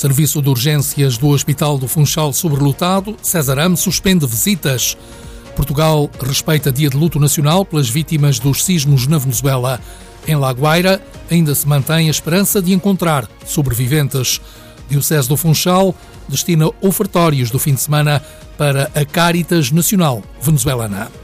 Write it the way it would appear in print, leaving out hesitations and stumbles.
Serviço de urgências do Hospital do Funchal sobrelotado. César Ame suspende visitas. Portugal respeita dia de luto nacional pelas vítimas dos sismos na Venezuela. Em La Guaira ainda se mantém a esperança de encontrar sobreviventes. Diocese do Funchal destina ofertórios do fim de semana para a Cáritas Nacional venezuelana.